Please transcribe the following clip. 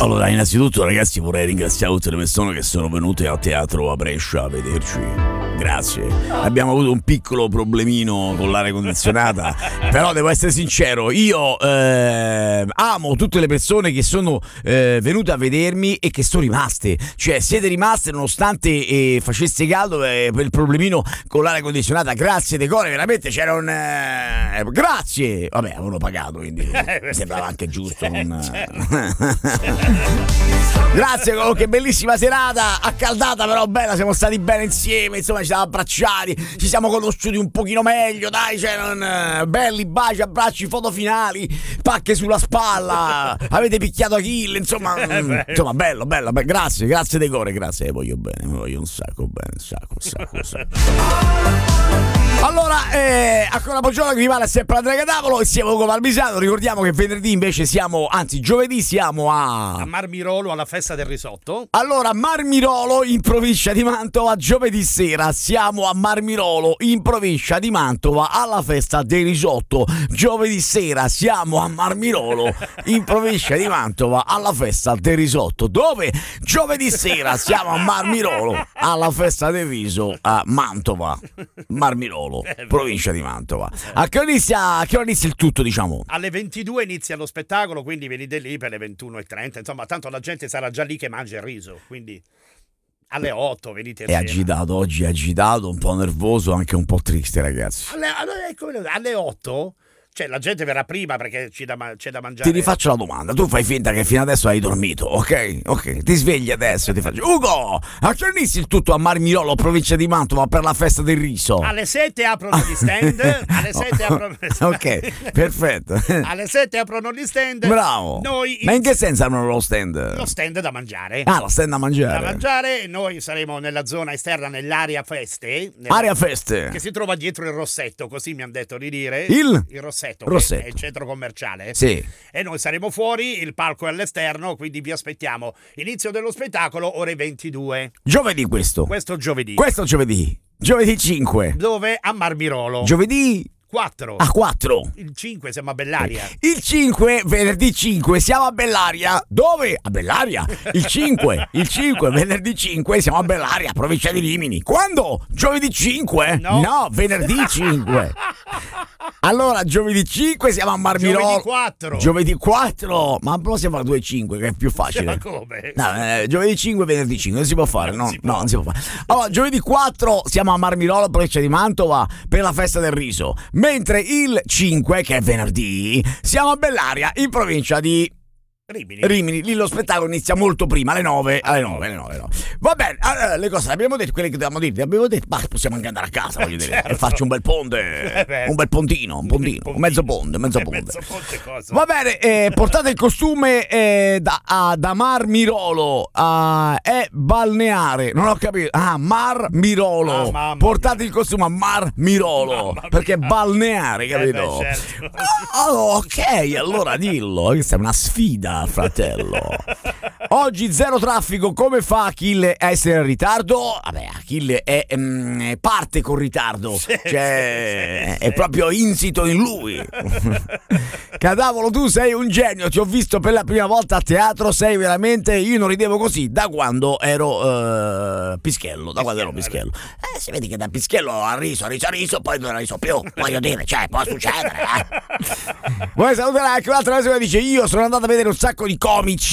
Allora, innanzitutto ragazzi vorrei ringraziare tutte le persone che sono venute a teatro a Brescia a vederci. Grazie. Abbiamo avuto un piccolo problemino con l'aria condizionata, però devo essere sincero, io amo tutte le persone che sono venute a vedermi e che sono rimaste. Cioè siete rimaste nonostante facesse caldo per il problemino con l'aria condizionata. Grazie Decore, veramente c'era un grazie. Vabbè, avevano pagato, quindi mi sembrava anche giusto. Grazie, che bellissima serata, accaldata però bella, siamo stati bene insieme, insomma ci siamo abbracciati, ci siamo conosciuti un pochino meglio, dai, c'erano belli baci, abbracci, foto finali, pacche sulla spalla, avete picchiato Achille, insomma bello, grazie Decore, grazie, voglio bene, mi voglio un sacco bene, un sacco. Allora, ancora buongiorno, che vi parla sempre Andrea Catapolo e siamo con Valmisano. Ricordiamo che venerdì invece giovedì siamo a Marmirolo alla festa del risotto. Allora, Marmirolo in provincia di Mantova, giovedì sera siamo a Marmirolo in provincia di Mantova alla festa del risotto. Giovedì sera siamo a Marmirolo in provincia di Mantova alla festa del risotto. Dove? Giovedì sera siamo a Marmirolo alla festa del riso a Mantova. Marmirolo, provincia di Mantova. A che ora inizia il tutto, diciamo? Alle 22 inizia lo spettacolo, quindi venite lì per le 21:30. Insomma, tanto la gente sarà già lì che mangia il riso, quindi alle 8 venite. È agitato, oggi è agitato, un po' nervoso, anche un po' triste, ragazzi. Alle 8? Cioè la gente verrà prima perché c'è da mangiare. Ti rifaccio la domanda, tu fai finta che fino adesso hai dormito, ok? Ti svegli adesso e ti faccio: Ugo, a che inizi il tutto a Marmirolo, provincia di Mantova, per la festa del riso? Alle 7 aprono gli stand. Ok, perfetto. Alle 7 aprono gli stand. Bravo. Ma in che senso aprono lo stand? Lo stand da mangiare. Ah, lo stand da mangiare. Da mangiare, noi saremo nella zona esterna, nell'area feste. Area feste. Che si trova dietro il Rossetto, così mi hanno detto di dire. Il Rossetto. Rossetto. Che è il centro commerciale. Sì. E noi saremo fuori, il palco è all'esterno, quindi vi aspettiamo. Inizio dello spettacolo ore 22. Giovedì questo. Questo giovedì. Giovedì 5. Dove? A Marmirolo. Giovedì 4. A 4. Il 5 siamo a Bellaria. Il 5, venerdì 5, siamo a Bellaria. Dove? A Bellaria. Il 5, venerdì 5, siamo a Bellaria, provincia di Rimini. Quando? Giovedì 5? No, venerdì 5. Allora, giovedì 5 siamo a Marmirolo. Giovedì 4. Ma non si fa 2-5, che è più facile. Ma come? No, giovedì 5, venerdì 5, non si può fare. No, non si può fare. Allora, giovedì 4 siamo a Marmirolo, provincia di Mantova, per la festa del riso. Mentre il 5, che è venerdì, siamo a Bellaria, in provincia di Rimini. Lì lo spettacolo inizia molto prima, alle 9. Va bene, allora, le cose le abbiamo dette, quelle che dovevamo dire, abbiamo detto, ma possiamo anche andare a casa, voglio dire, e faccio un bel ponte, un bel pontino, un mezzo ponte. Cosa? Va bene, portate il costume da Marmirolo, è balneare, non ho capito, Marmirolo, portate il costume a Marmirolo, perché è balneare, capito? Certo. Ok, allora dillo, questa è una sfida, fratello. Oggi zero traffico, come fa Achille a essere in ritardo? Vabbè, Achille è parte con ritardo, cioè è proprio insito in lui. Catavolo, tu sei un genio, ti ho visto per la prima volta a teatro, sei veramente, io non ridevo così da quando ero Pischello, si vede che da Pischello a riso, poi non riso più, voglio dire, cioè può succedere. Vuoi salutare anche un'altra persona che dice: io sono andato a vedere un sacco di comici